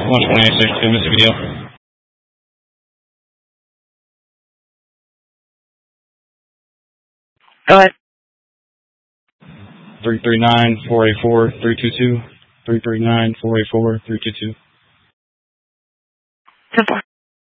Launch 2862, Mississippi Deal. Go ahead. 339-484-322. 339-484-322. 10-4.